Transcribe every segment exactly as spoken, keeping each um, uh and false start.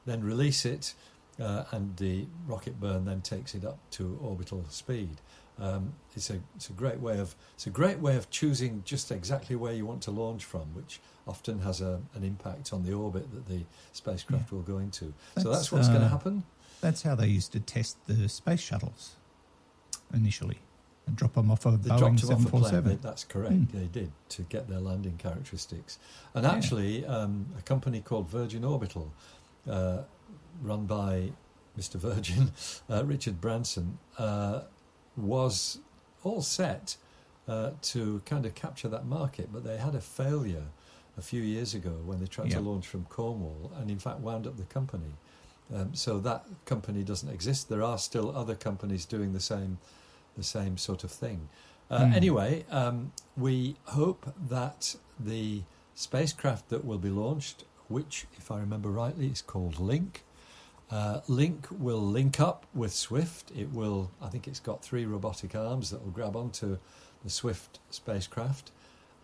then release it, uh, and the rocket burn then takes it up to orbital speed. Um, it's a it's a great way of it's a great way of choosing just exactly where you want to launch from, which often has a, an impact on the orbit that the spacecraft yeah. will go into. That's, so that's what's uh, going to happen. That's how they used to test the space shuttles initially, and drop them off a they Boeing seven forty-seven. That's correct. Mm. They did, to get their landing characteristics. And yeah. actually, um, a company called Virgin Orbital, uh, run by Mister Virgin, uh, Richard Branson, uh, was all set uh, to kind of capture that market, but they had a failure a few years ago when they tried yep. to launch from Cornwall, and in fact wound up the company. Um, so that company doesn't exist. There are still other companies doing the same, the same sort of thing. Uh, mm. Anyway, um, we hope that the spacecraft that will be launched, which, if I remember rightly, is called Link. Uh, Link will link up with Swift. It will, I think it's got three robotic arms that will grab onto the Swift spacecraft,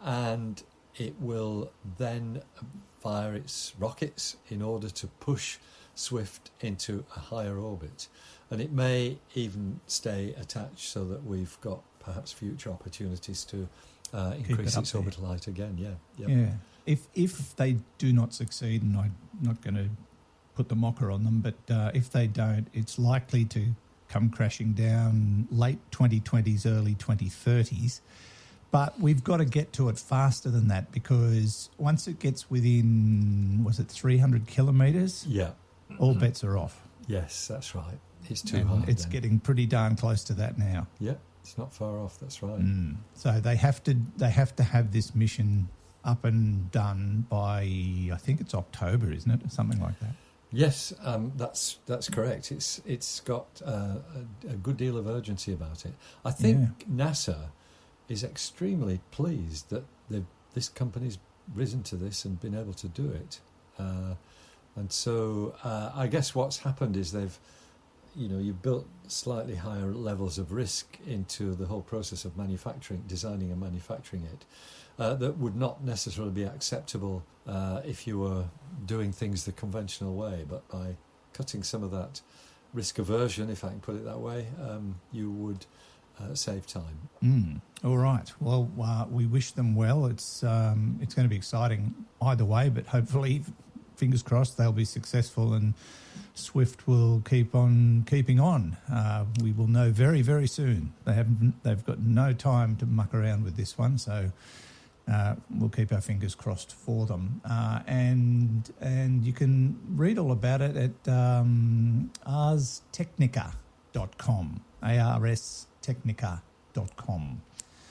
and it will then fire its rockets in order to push Swift into a higher orbit. And it may even stay attached so that we've got perhaps future opportunities to uh, increase it its there. orbital height again. Yeah, yep. yeah. If if they do not succeed, and I'm not going to put the mocker on them, but uh, if they don't, it's likely to come crashing down late twenty twenties, early twenty thirties. But we've got to get to it faster than that, because once it gets within, was it three hundred kilometres? Yeah. All bets are off. Yes, that's right. It's too and hard. It's then. getting pretty darn close to that now. Yeah, it's not far off. That's right. Mm. So they have to they have to have this mission up and done by, I think it's October, isn't it, or something like that? Yes, um, that's that's correct. It's it's got uh, a, a good deal of urgency about it. I think yeah. NASA is extremely pleased that this company's risen to this and been able to do it. Uh, and so uh, I guess what's happened is they've, you know, you've built slightly higher levels of risk into the whole process of manufacturing, designing and manufacturing it, uh, that would not necessarily be acceptable uh, if you were doing things the conventional way. But by cutting some of that risk aversion, if I can put it that way, um, you would uh, save time. Mm. All right. Well, uh, we wish them well. It's um, it's going to be exciting either way, but hopefully, fingers crossed, they'll be successful and Swift will keep on keeping on. Uh, we will know very, very soon. They haven't. They've got no time to muck around with this one, so uh, we'll keep our fingers crossed for them. Uh, and and you can read all about it at um, ars technica dot com. A R S technica dot com.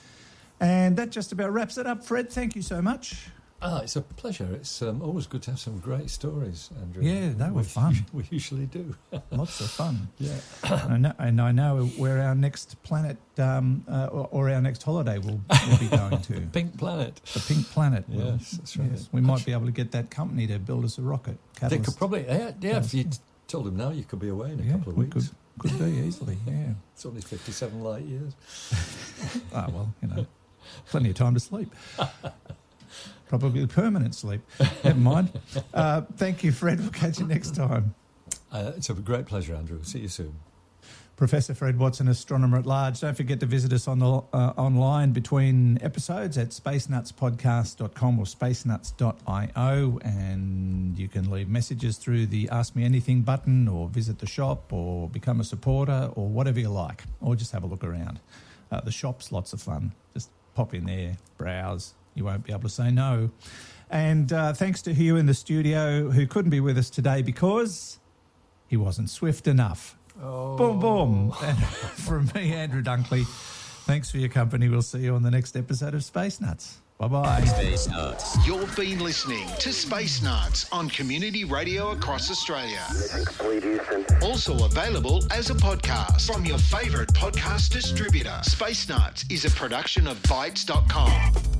And that just about wraps it up. Fred, thank you so much. Ah, it's a pleasure. It's um, always good to have some great stories, Andrew. Yeah, they were we, fun. We usually do. Lots of fun. Yeah. and, I know, and I know where our next planet um, uh, or, or our next holiday will, will be going to. Pink Planet. The Pink Planet. Yes, will, that's right. Yes, we might be able to get that company to build us a rocket. Catalyst. They could probably, yeah, yeah if you told them now, you could be away in a yeah, couple of weeks. Could, could be easily, yeah. It's only fifty-seven light years. Ah, oh, well, you know, plenty of time to sleep. Probably permanent sleep. Never mind. Uh, thank you, Fred. We'll catch you next time. Uh, it's a great pleasure, Andrew. See you soon. Professor Fred Watson, astronomer at large. Don't forget to visit us on the uh, online between episodes at space nuts podcast dot com or space nuts dot io, and you can leave messages through the Ask Me Anything button, or visit the shop, or become a supporter, or whatever you like, or just have a look around. Uh, the shop's lots of fun. Just pop in there, browse. You won't be able to say no. And uh, thanks to Hugh in the studio, who couldn't be with us today because he wasn't swift enough. Oh. Boom, boom. And from me, Andrew Dunkley, thanks for your company. We'll see you on the next episode of Space Nuts. Bye-bye. Space Nuts. You've been listening to Space Nuts on community radio across Australia. Also available as a podcast from your favourite podcast distributor. Space Nuts is a production of bytes dot com.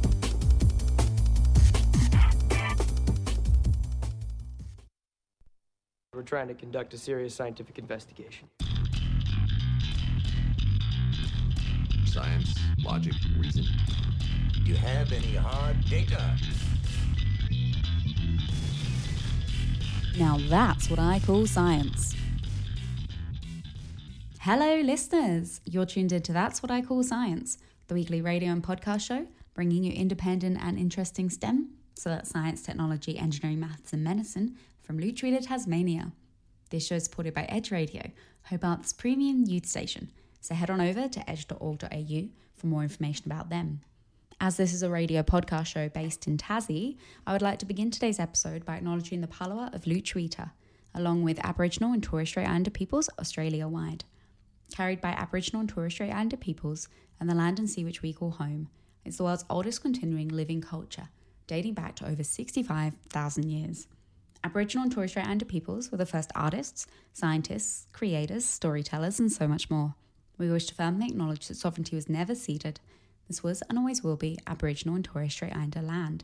We're trying to conduct a serious scientific investigation. Science, logic, reason. Do you have any hard data? Now that's what I call science. Hello listeners, you're tuned into That's What I Call Science, the weekly radio and podcast show bringing you independent and interesting STEM, so that's science, technology, engineering, maths and medicine, from Lutruwita, Tasmania. This show is supported by Edge Radio, Hobart's premium youth station, so head on over to edge dot org dot a u for more information about them. As this is a radio podcast show based in Tassie, I would like to begin today's episode by acknowledging the Palawa of Lutruwita, along with Aboriginal and Torres Strait Islander peoples Australia-wide. Carried by Aboriginal and Torres Strait Islander peoples and the land and sea which we call home, it's the world's oldest continuing living culture, dating back to over sixty-five thousand years. Aboriginal and Torres Strait Islander peoples were the first artists, scientists, creators, storytellers, and so much more. We wish to firmly acknowledge that sovereignty was never ceded. This was and always will be Aboriginal and Torres Strait Islander land.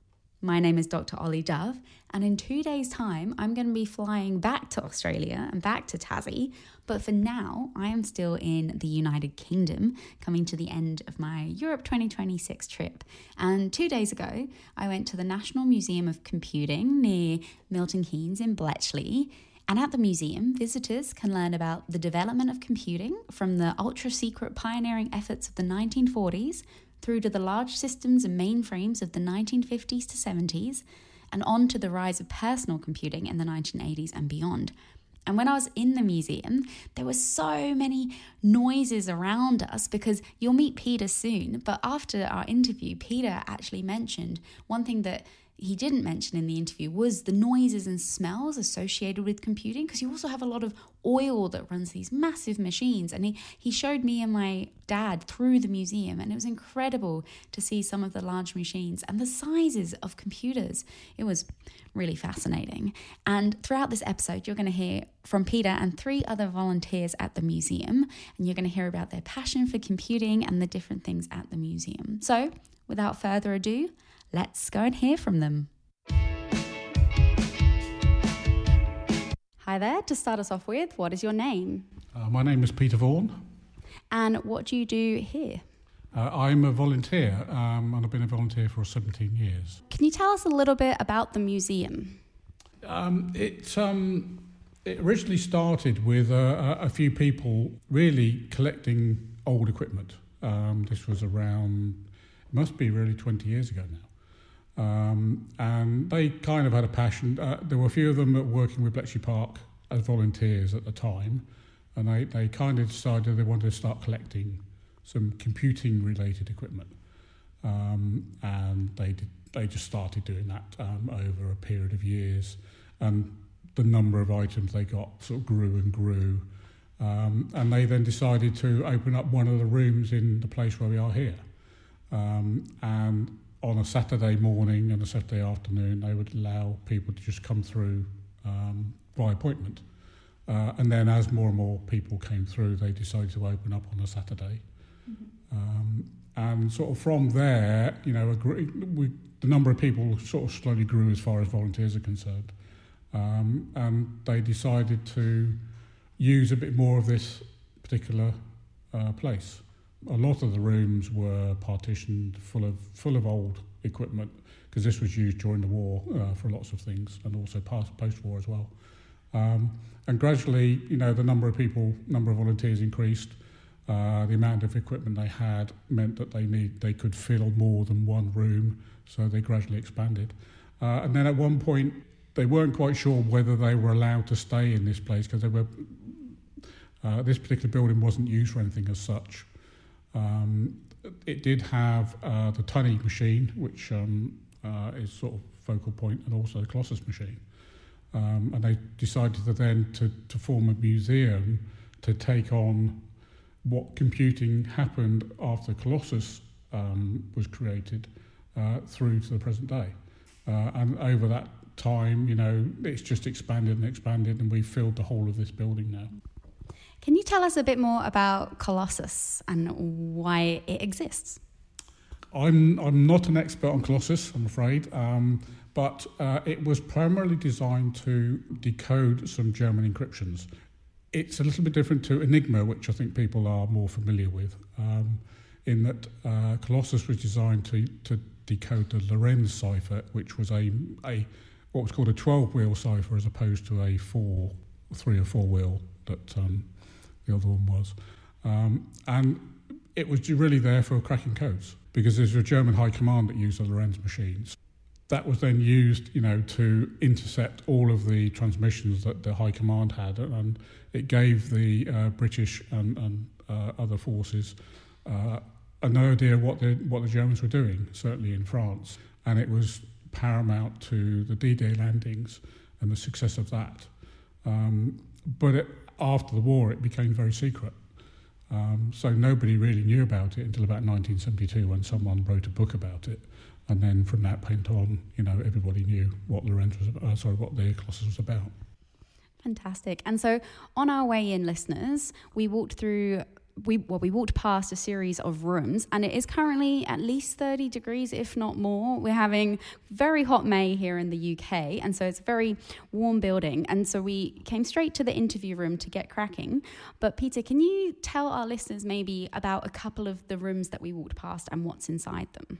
My name is Doctor Ollie Dove, and in two days' time, I'm going to be flying back to Australia and back to Tassie. But for now, I am still in the United Kingdom, coming to the end of my Europe twenty twenty-six trip. And two days ago, I went to the National Museum of Computing near Milton Keynes in Bletchley. And at the museum, visitors can learn about the development of computing from the ultra-secret pioneering efforts of the nineteen forties through to the large systems and mainframes of the nineteen fifties to seventies, and on to the rise of personal computing in the nineteen eighties and beyond. And when I was in the museum, there were so many noises around us because you'll meet Peter soon. But after our interview, Peter actually mentioned one thing that he didn't mention in the interview was the noises and smells associated with computing, because you also have a lot of oil that runs these massive machines. And he, he showed me and my dad through the museum, and it was incredible to see some of the large machines and the sizes of computers. It was really fascinating. And throughout this episode, you're going to hear from Peter and three other volunteers at the museum, and you're going to hear about their passion for computing and the different things at the museum. So without further ado, let's go and hear from them. Hi there. To start us off with, what is your name? Uh, my name is Peter Vaughan. And what do you do here? Uh, I'm a volunteer, um, and I've been a volunteer for seventeen years. Can you tell us a little bit about the museum? Um, it, um, it originally started with uh, a few people really collecting old equipment. Um, this was around, it must be really twenty years ago now. Um, and they kind of had a passion. Uh, there were a few of them that were working with Bletchley Park as volunteers at the time, and they, they kind of decided they wanted to start collecting some computing-related equipment. Um, and they did, they just started doing that um, over a period of years, and the number of items they got sort of grew and grew. Um, and they then decided to open up one of the rooms in the place where we are here. Um, and on a Saturday morning and a Saturday afternoon, they would allow people to just come through um, by appointment. Uh, and then as more and more people came through, they decided to open up on a Saturday. Mm-hmm. Um, and sort of from there, you know, agree, we, the number of people sort of slowly grew as far as volunteers are concerned. Um, and they decided to use a bit more of this particular uh, place. A lot of the rooms were partitioned full of full of old equipment, because this was used during the war uh, for lots of things, and also past, post-war as well. Um, and gradually, you know, the number of people, number of volunteers increased. Uh, the amount of equipment they had meant that they need they could fill more than one room, so they gradually expanded. Uh, and then at one point, they weren't quite sure whether they were allowed to stay in this place, because they were uh, this particular building wasn't used for anything as such. Um, it did have uh, the Tunny machine, which um, uh, is sort of focal point, and also the Colossus machine. Um, and they decided to then to, to form a museum to take on what computing happened after Colossus um, was created uh, through to the present day. Uh, and over that time, you know, it's just expanded and expanded, and we've filled the whole of this building now. Can you tell us a bit more about Colossus and why it exists? I'm I'm not an expert on Colossus, I'm afraid, um, but uh, it was primarily designed to decode some German encryptions. It's a little bit different to Enigma, which I think people are more familiar with, um, in that uh, Colossus was designed to, to decode the Lorenz cipher, which was a, a what was called a twelve-wheel cipher as opposed to a four, three or four-wheel that um, the other one was. Um, and it was really there for cracking codes because there's a German high command that used the Lorenz machines. That was then used, you know, to intercept all of the transmissions that the high command had, and it gave the uh, British and, and uh, other forces uh, an idea what the what the Germans were doing, certainly in France, and it was paramount to the D-Day landings and the success of that. Um, but it, after the war, it became very secret. Um, so nobody really knew about it until about nineteen seventy-two when someone wrote a book about it. And then from that point on, you know, everybody knew what Lorenz was about, uh, sorry, what the Colossus was about. Fantastic. And so on our way in, listeners, we walked through, we well, we walked past a series of rooms, and it is currently at least thirty degrees, if not more. We're having very hot May here in the U K, and so it's a very warm building. And so we came straight to the interview room to get cracking. But Peter, can you tell our listeners maybe about a couple of the rooms that we walked past and what's inside them?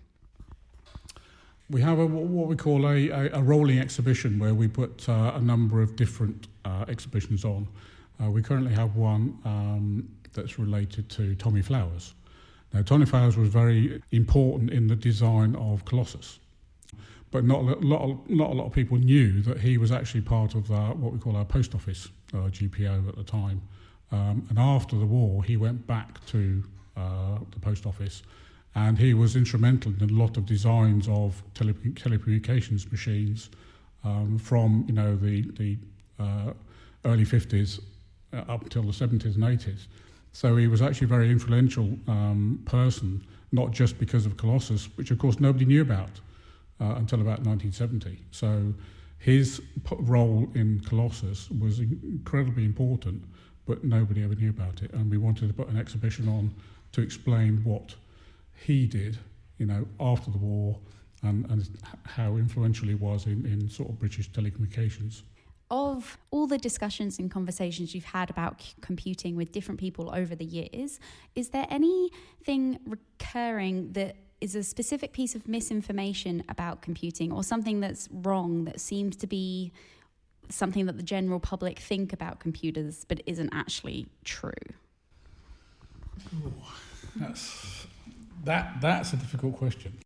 We have a, what we call a, a, a rolling exhibition where we put uh, a number of different uh, exhibitions on. Uh, we currently have one um, that's related to Tommy Flowers. Now, Tommy Flowers was very important in the design of Colossus, but not a lot, not a lot of people knew that he was actually part of our, what we call our post office, uh, G P O at the time. Um, and after the war, he went back to uh, the post office. And he was instrumental in a lot of designs of tele- telecommunications machines um, from, you know, the, the uh, early fifties uh, up until the seventies and eighties. So he was actually a very influential um, person, not just because of Colossus, which of course nobody knew about uh, until about nineteen seventy. So his p- role in Colossus was incredibly important, but nobody ever knew about it. And we wanted to put an exhibition on to explain what he did, you know, after the war, and, and how influential he was in, in sort of British telecommunications. Of all the discussions and conversations you've had about c- computing with different people over the years, is there anything recurring that is a specific piece of misinformation about computing, or something that's wrong that seems to be something that the general public think about computers but isn't actually true? Ooh, that's... That that's a difficult question.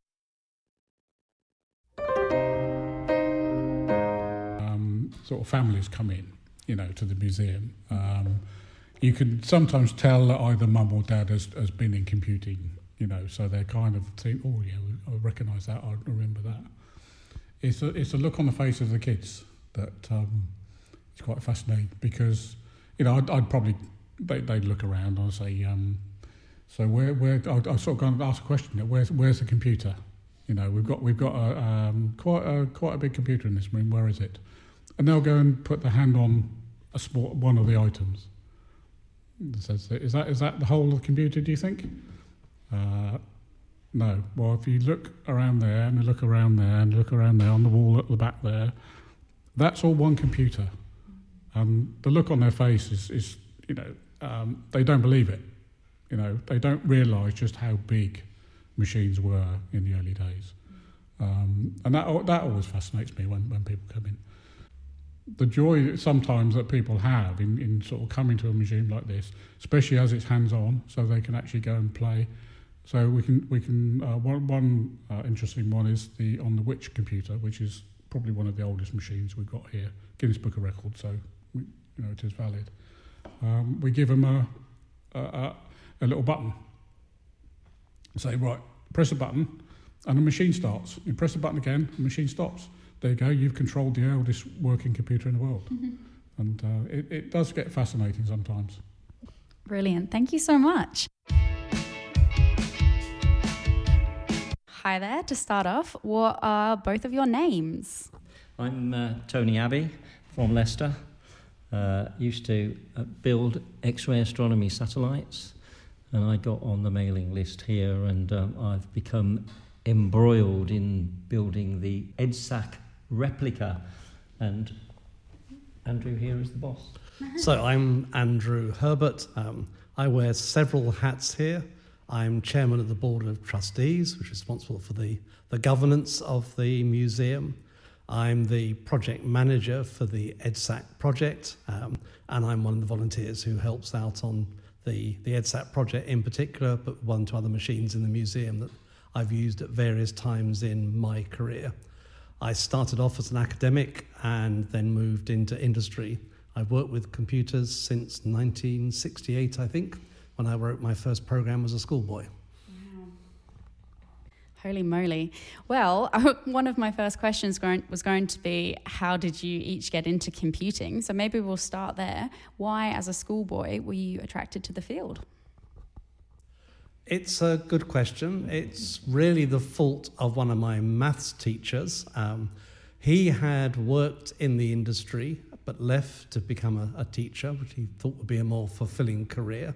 Um, sort of families come in, you know, to the museum. Um, you can sometimes tell that either mum or dad has, has been in computing, you know, so they kind of think, oh yeah, I recognise that, I remember that. It's a, it's a look on the face of the kids that um, is quite fascinating because, you know, I'd, I'd probably, they, they'd look around and I'd say, um, So where where I, I sort of going to ask a question. Where's where's the computer? You know, we've got we've got a um, quite a quite a big computer in this room. Where is it? And they'll go and put their hand on a small, one of the items. It says, is that is that the whole of the computer? Do you think? Uh, no. Well, if you look around there and you look around there and you look around there on the wall at the back there, that's all one computer. And the look on their face is is you know um, they don't believe it. You know, they don't realise just how big machines were in the early days. Um, and that that always fascinates me when, when people come in. The joy sometimes that people have in, in sort of coming to a museum like this, especially as it's hands-on, so they can actually go and play. So we can, we can uh, one, one uh, interesting one is the on the Witch computer, which is probably one of the oldest machines we've got here, Guinness Book of Records, so we, you know it is valid. Um, we give them a... a, a a little button. Say, right, press a button, and the machine starts. You press the button again, the machine stops. There you go, you've controlled the oldest working computer in the world. Mm-hmm. And uh, it, it does get fascinating sometimes. Brilliant, thank you so much. Hi there, to start off, what are both of your names? I'm uh, Tony Abbey from Leicester. Uh, used to uh, build X-ray astronomy satellites. And I got on the mailing list here, and um, I've become embroiled in building the EDSAC replica. And Andrew here is the boss. So I'm Andrew Herbert. Um, I wear several hats here. I'm chairman of the Board of Trustees, which is responsible for the, the governance of the museum. I'm the project manager for the EDSAC project, um, and I'm one of the volunteers who helps out on the, the EDSAC project in particular, but one to other machines in the museum that I've used at various times in my career. I started off as an academic and then moved into industry. I've worked with computers since nineteen sixty-eight, I think, when I wrote my first program as a schoolboy. Holy moly. Well, one of my first questions going, was going to be, how did you each get into computing? So maybe we'll start there. Why, as a schoolboy, were you attracted to the field? It's a good question. It's really the fault of one of my maths teachers. Um, he had worked in the industry, but left to become a, a teacher, which he thought would be a more fulfilling career.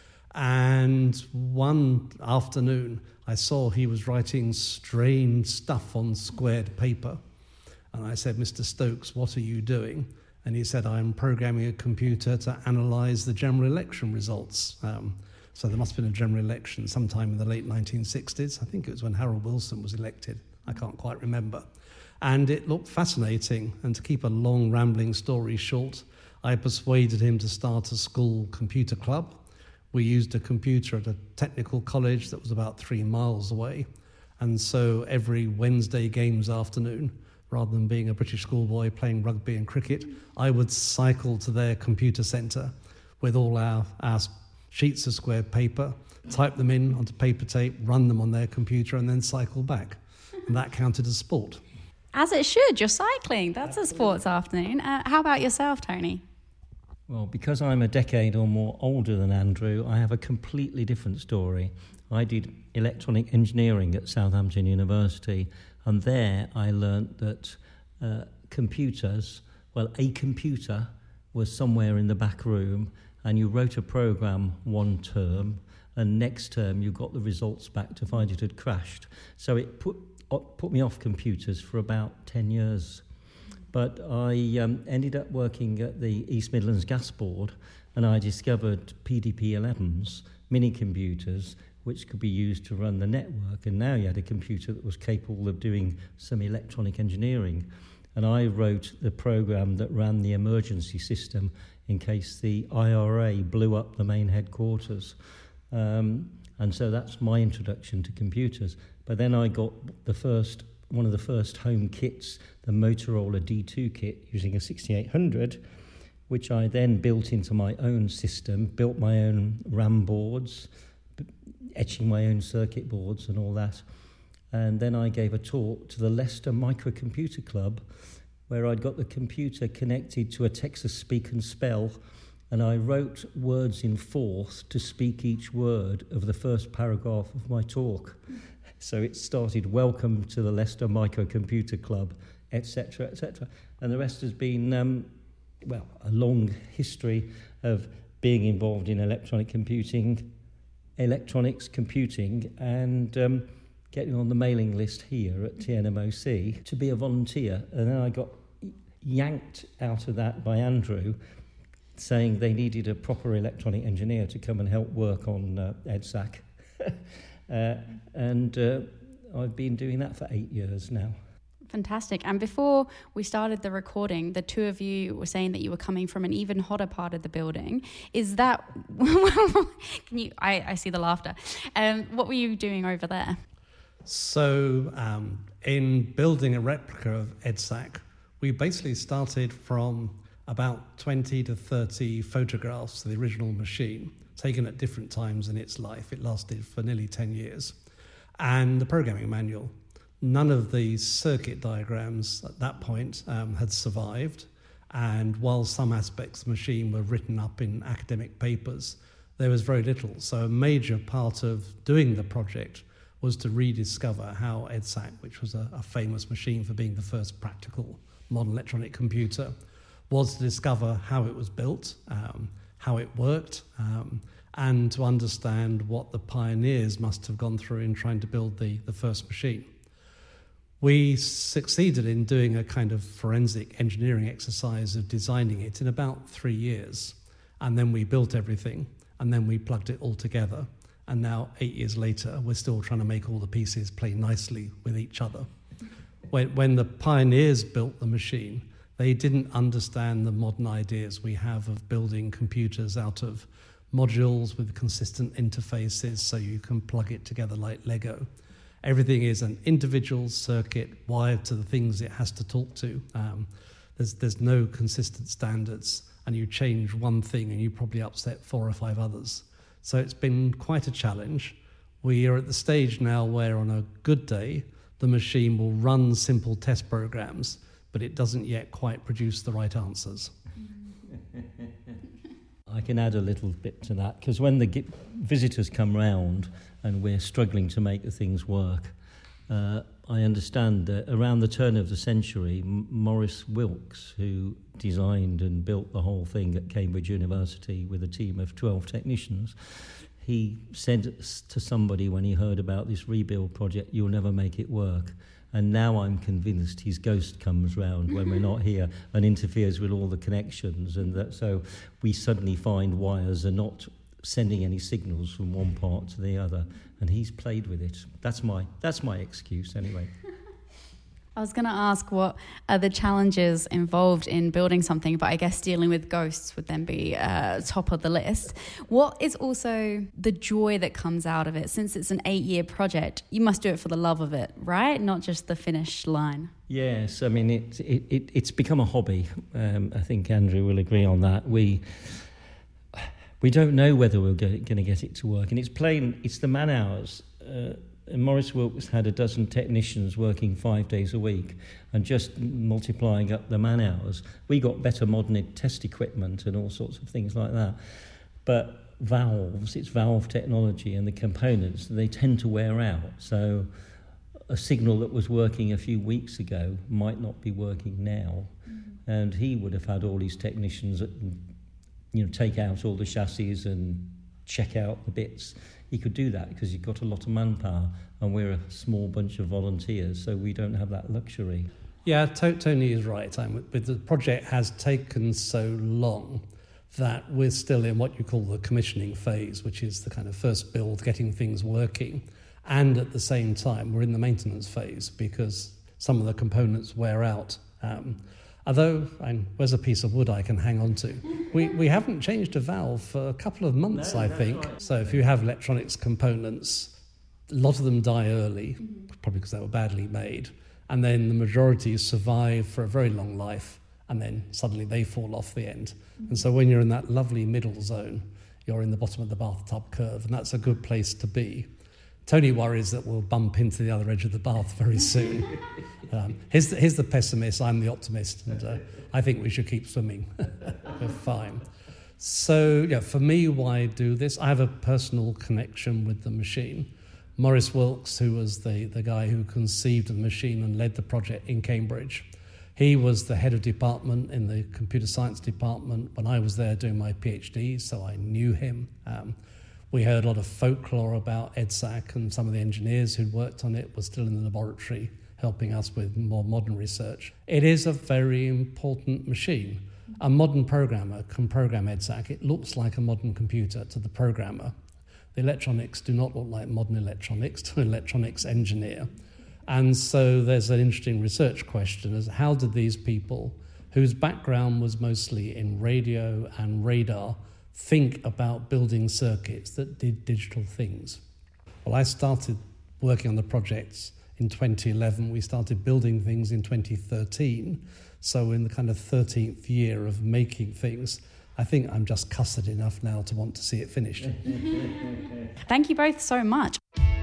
And one afternoon, I saw he was writing strange stuff on squared paper. And I said, Mister Stokes, what are you doing? And he said, I'm programming a computer to analyse the general election results. Um, so there must have been a general election sometime in the late nineteen sixties. I think it was when Harold Wilson was elected. I can't quite remember. And it looked fascinating. And to keep a long, rambling story short, I persuaded him to start a school computer club. We used a computer at a technical college that was about three miles away. And so every Wednesday games afternoon, rather than being a British schoolboy playing rugby and cricket, I would cycle to their computer centre with all our, our sheets of squared paper, type them in onto paper tape, run them on their computer, and then cycle back. And that counted as sport. As it should. You're cycling. That's a sports afternoon. Uh, how about yourself, Tony? Well, because I'm a decade or more older than Andrew, I have a completely different story. I did electronic engineering at Southampton University, and there I learnt that uh, computers, well, a computer was somewhere in the back room, and you wrote a program one term, and next term you got the results back to find it had crashed. So it put, put me off computers for about ten years. But I um, ended up working at the East Midlands Gas Board, and I discovered P D P elevens, mini computers, which could be used to run the network. And now you had a computer that was capable of doing some electronic engineering. And I wrote the program that ran the emergency system in case the I R A blew up the main headquarters. Um, and so that's my introduction to computers. But then I got the first one of the first home kits, the Motorola D two kit, using a sixty-eight hundred, which I then built into my own system, built my own RAM boards, etching my own circuit boards and all that. And then I gave a talk to the Leicester Microcomputer Club, where I'd got the computer connected to a Texas Speak and Spell, and I wrote words in Forth to speak each word of the first paragraph of my talk. So it started, welcome to the Leicester Microcomputer Club, et cetera, et cetera. And the rest has been, um, well, a long history of being involved in electronic computing, electronics computing, and um, getting on the mailing list here at T N M O C to be a volunteer. And then I got yanked out of that by Andrew, saying they needed a proper electronic engineer to come and help work on uh, EDSAC. Uh, and uh, I've been doing that for eight years now. Fantastic. And before we started the recording, the two of you were saying that you were coming from an even hotter part of the building. Is that... Can you? I, I see the laughter. Um, what were you doing over there? So um, in building a replica of EDSAC, we basically started from about twenty to thirty photographs of the original machine, taken at different times in its life. It lasted for nearly ten years. And the programming manual. None of the circuit diagrams at that point um, had survived. And while some aspects of the machine were written up in academic papers, there was very little. So a major part of doing the project was to rediscover how EDSAC, which was a, a famous machine for being the first practical modern electronic computer, was to discover how it was built, um, how it worked, um, and to understand what the pioneers must have gone through in trying to build the, the first machine. We succeeded in doing a kind of forensic engineering exercise of designing it in about three years. And then we built everything, and then we plugged it all together. And now, eight years later, we're still trying to make all the pieces play nicely with each other. when, when the pioneers built the machine, they didn't understand the modern ideas we have of building computers out of modules with consistent interfaces so you can plug it together like Lego. Everything is an individual circuit wired to the things it has to talk to. Um, there's, there's no consistent standards, and you change one thing and you probably upset four or five others. So it's been quite a challenge. We are at the stage now where on a good day, the machine will run simple test programs, but it doesn't yet quite produce the right answers. I can add a little bit to that, because when the gi- visitors come round and we're struggling to make the things work, uh, I understand that around the turn of the century, M- Maurice Wilkes, who designed and built the whole thing at Cambridge University with a team of twelve technicians, he said to somebody when he heard about this rebuild project, "You'll never make it work." And now I'm convinced his ghost comes round when we're not here and interferes with all the connections, and that so we suddenly find wires are not sending any signals from one part to the other, and he's played with it. That's my that's my excuse anyway. I was going to ask what are the challenges involved in building something, but I guess dealing with ghosts would then be uh, top of the list. What is also the joy that comes out of it? Since it's an eight-year project, you must do it for the love of it, right? Not just the finish line. Yes, I mean, it, it, it it's become a hobby. Um, I think Andrew will agree on that. We we don't know whether we're going to get it to work, and it's plain, it's the man hours. Uh, And Maurice Wilkes had a dozen technicians working five days a week, and just multiplying up the man hours, we got better modern test equipment and all sorts of things like that. But valves, it's valve technology, and the components, they tend to wear out. So a signal that was working a few weeks ago might not be working now. Mm-hmm. And he would have had all his technicians, you know, take out all the chassis and check out the bits. He could do that because he's got a lot of manpower, and we're a small bunch of volunteers, so we don't have that luxury. Yeah, to- Tony is right. I'm, but the project has taken so long that we're still in what you call the commissioning phase, which is the kind of first build, getting things working. And at the same time, we're in the maintenance phase because some of the components wear out. Um, Although, and where's a piece of wood I can hang on to? We we haven't changed a valve for a couple of months, no, I think. Right. So if you have electronics components, a lot of them die early, mm-hmm. probably because they were badly made. And then the majority survive for a very long life, and then suddenly they fall off the end. Mm-hmm. And so when you're in that lovely middle zone, you're in the bottom of the bathtub curve, and that's a good place to be. Tony worries that we'll bump into the other edge of the bath very soon. Um, here's, the, here's the pessimist, I'm the optimist, and uh, I think we should keep swimming. We're fine. So, yeah, for me, why do this? I have a personal connection with the machine. Maurice Wilkes, who was the, the guy who conceived the machine and led the project in Cambridge, he was the head of department in the computer science department when I was there doing my PhD, so I knew him. Um, We heard a lot of folklore about EDSAC, and some of the engineers who'd worked on it were still in the laboratory helping us with more modern research. It is a very important machine. A modern programmer can program EDSAC. It looks like a modern computer to the programmer. The electronics do not look like modern electronics to an electronics engineer. And so there's an interesting research question as how did these people, whose background was mostly in radio and radar, think about building circuits that did digital things? Well, I started working on the projects in twenty eleven. We started building things in twenty thirteen. So in the kind of thirteenth year of making things, I think I'm just cussed enough now to want to see it finished. Thank you both so much.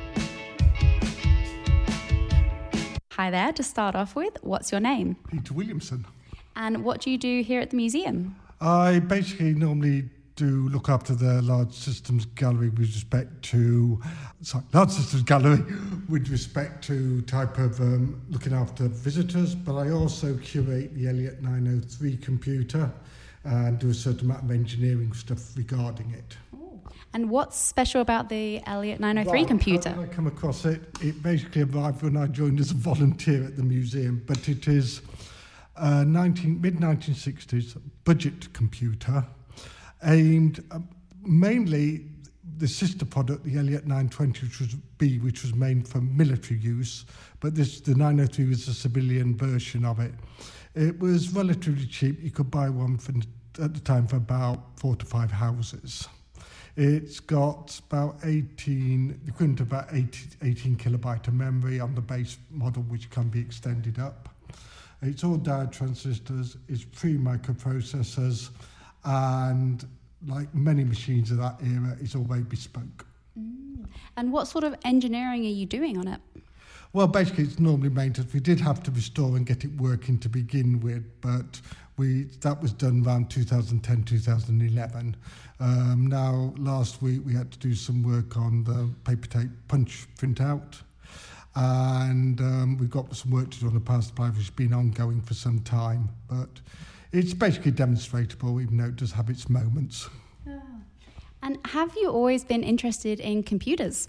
Hi there, to start off with, what's your name? Peter Williamson. And what do you do here at the museum? I basically normally do look after the large systems gallery with respect to sorry, large systems gallery with respect to type of um, looking after visitors, but I also curate the Elliott nine oh three computer and do a certain amount of engineering stuff regarding it. And what's special about the Elliott nine oh three well, computer? How did I come across it? It basically arrived when I joined as a volunteer at the museum, but it is a mid nineteen sixties budget computer aimed uh, mainly, the sister product, the Elliott nine twenty, which was B, which was made for military use, but this the nine oh three was a civilian version of it. It was relatively cheap. You could buy one for, at the time for about four to five houses. It's got about eighteen, equivalent to about eighteen kilobyte of memory on the base model, which can be extended up. It's all diode transistors, it's pre-microprocessors, and like many machines of that era, it's all very bespoke. Mm. And what sort of engineering are you doing on it? Well, basically, it's normally maintenance. We did have to restore and get it working to begin with, but we that was done around two thousand ten, two thousand eleven. Um, now, last week, we had to do some work on the paper tape punch printout, and um, we've got some work to do on the power supply, which has been ongoing for some time, but it's basically demonstratable, even though it does have its moments. Oh. And have you always been interested in computers?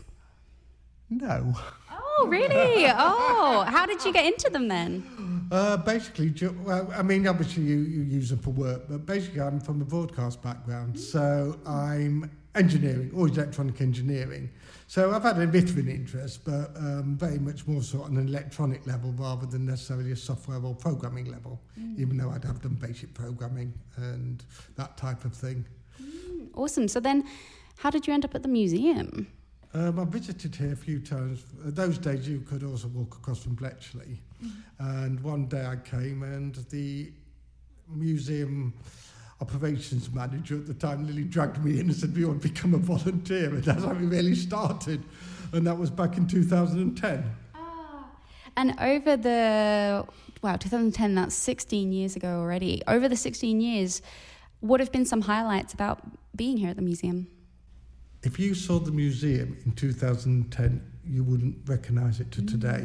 No. Oh, really? Oh, how did you get into them then? Uh, basically, well, I mean, obviously you, you use them for work, but basically I'm from a broadcast background, so I'm engineering, always electronic engineering. So I've had a bit of an interest, but um, very much more so on an electronic level rather than necessarily a software or programming level, mm. even though I'd have done basic programming and that type of thing. Mm, awesome. So then how did you end up at the museum? Um, I visited here a few times. Those days you could also walk across from Bletchley. Mm. And one day I came and the museum operations manager at the time Lily dragged me in and said, "Do you want to become a volunteer?" And that's how we really started. And that was back in two thousand ten. Ah. And over the, wow, two thousand ten, that's sixteen years ago already. Over the sixteen years, what have been some highlights about being here at the museum? If you saw the museum in two thousand ten, you wouldn't recognise it to today.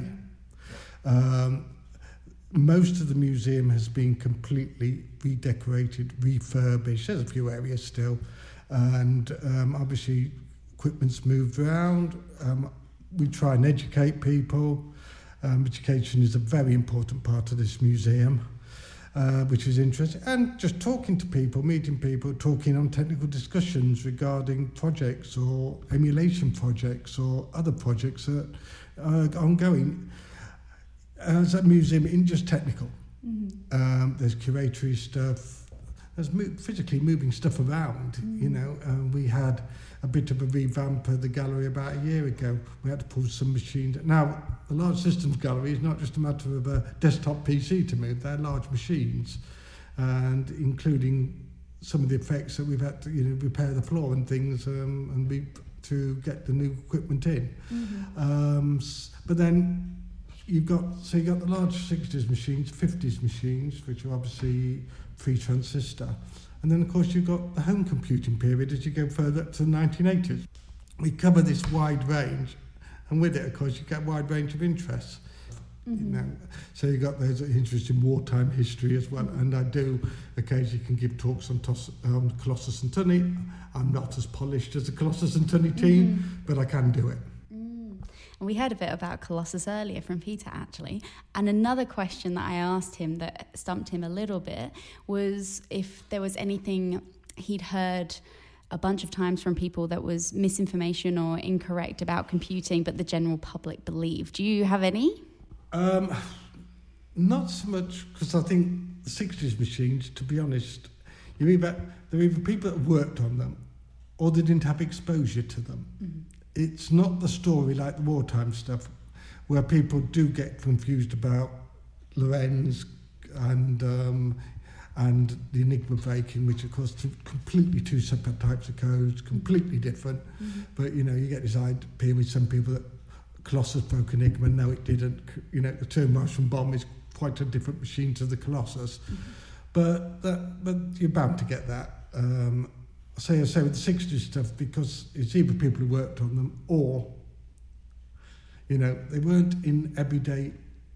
Um, most of the museum has been completely redecorated, refurbished. There's a few areas still. And um, obviously, equipment's moved around. Um, we try and educate people. Um, education is a very important part of this museum. Uh, which is interesting, and just talking to people, meeting people, talking on technical discussions regarding projects or emulation projects or other projects that are ongoing. As a museum, it isn't just technical. Mm-hmm. Um, there's curatory stuff, there's mo- physically moving stuff around. Mm-hmm. You know, uh, we had a bit of a revamp of the gallery about a year ago. We had to pull some machines. Now, the large systems gallery is not just a matter of a desktop P C to move, they're large machines, and including some of the effects that we've had to, you know, repair the floor and things um, and we, to get the new equipment in. Mm-hmm. Um, but then you've got, so you've got the large sixties machines, fifties machines, which are obviously pre-transistor. And then, of course, you've got the home computing period as you go further up to the nineteen eighties. We cover this wide range, and with it, of course, you get a wide range of interests. Mm-hmm. You know, so you've got those interests in wartime history as well, and I do occasionally can give talks on tos- um, Colossus and Tunney. I'm not as polished as the Colossus and Tunney team, mm-hmm. but I can do it. And we heard a bit about Colossus earlier from Peter, actually. And another question that I asked him that stumped him a little bit was if there was anything he'd heard a bunch of times from people that was misinformation or incorrect about computing, but the general public believed. Do you have any? Um, not so much, because I think the sixties machines, to be honest, you either, there are either people that worked on them or they didn't have exposure to them. Mm-hmm. It's not the story like the wartime stuff, where people do get confused about Lorenz and um, and the Enigma breaking, which of course are completely two separate types of codes, completely different. Mm-hmm. But you know, you get this idea with some people that Colossus broke Enigma. No, it didn't. You know, the term Martian bomb is quite a different machine to the Colossus. Mm-hmm. But that, but you're bound to get that. Um, Say I say with the sixties stuff, because it's either people who worked on them or, you know, they weren't in everyday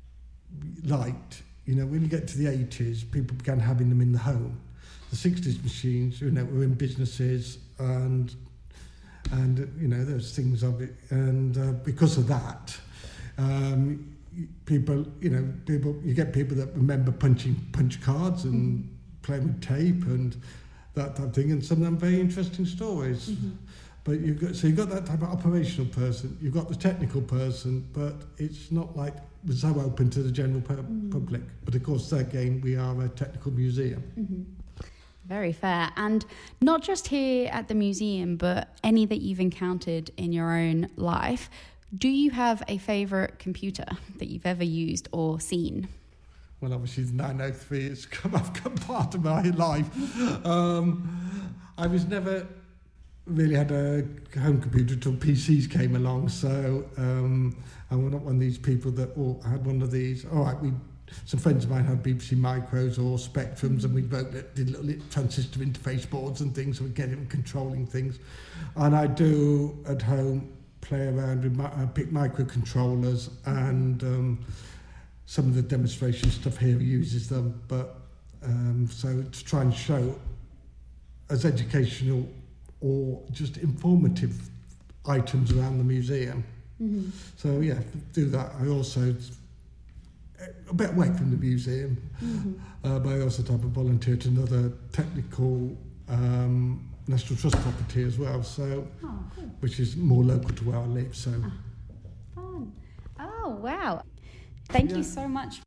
light. You know, when you get to the eighties, people began having them in the home. The sixties machines, you know, were in businesses and, and you know, there's things of it. And uh, because of that, um, people, you know, people, you get people that remember punching punch cards and mm-hmm. playing with tape and that type of thing, and some of them very interesting stories. Mm-hmm. But you've got, so you've got that type of operational person, you've got the technical person, but it's not like we're so open to the general pu- mm. public. But of course, again, we are a technical museum. Mm-hmm. Very fair. And not just here at the museum, but any that you've encountered in your own life. Do you have a favourite computer that you've ever used or seen? Well, obviously the nine oh three has come, I've come part of my life. Um, I was never really had a home computer until P Cs came along, so um, I'm not one of these people that all had one of these. All right, we some friends of mine had B B C Micros or Spectrums, and we both did little transistor interface boards and things, so we get it controlling things. And I do at home play around with my, uh, pick microcontrollers, and um, some of the demonstration stuff here uses them, but um, so to try and show as educational or just informative items around the museum. Mm-hmm. So yeah, do that. I also a bit away from the museum, mm-hmm. uh, but I also type of volunteer to another technical um, National Trust property as well. So, oh, cool. Which is more local to where I live. So, ah, fun. Oh wow! Thank yeah. you so much.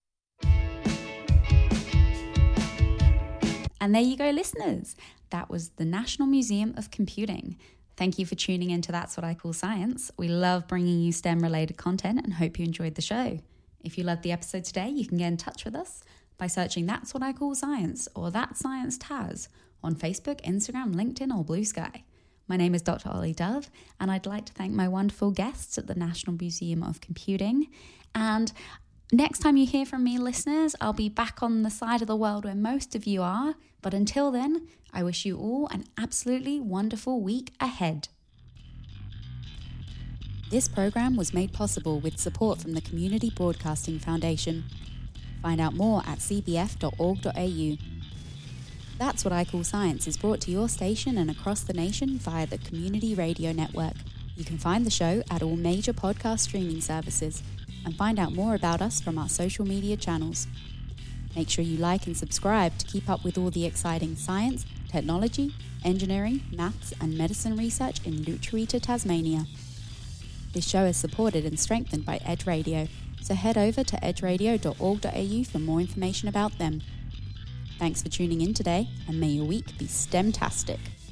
And there you go, listeners. That was the National Museum of Computing. Thank you for tuning in to That's What I Call Science. We love bringing you STEM-related content and hope you enjoyed the show. If you loved the episode today, you can get in touch with us by searching That's What I Call Science or That Science Taz on Facebook, Instagram, LinkedIn or Blue Sky. My name is Doctor Ollie Dove, and I'd like to thank my wonderful guests at the National Museum of Computing. And next time you hear from me, listeners, I'll be back on the side of the world where most of you are. But until then, I wish you all an absolutely wonderful week ahead. This program was made possible with support from the Community Broadcasting Foundation. Find out more at c b f dot org dot a u. That's What I Call Science is brought to your station and across the nation via the Community Radio Network. You can find the show at all major podcast streaming services and find out more about us from our social media channels. Make sure you like and subscribe to keep up with all the exciting science, technology, engineering, maths and medicine research in Lutruwita, Tasmania. This show is supported and strengthened by Edge Radio, so head over to edge radio dot org dot a u for more information about them. Thanks for tuning in today, and may your week be STEM-tastic.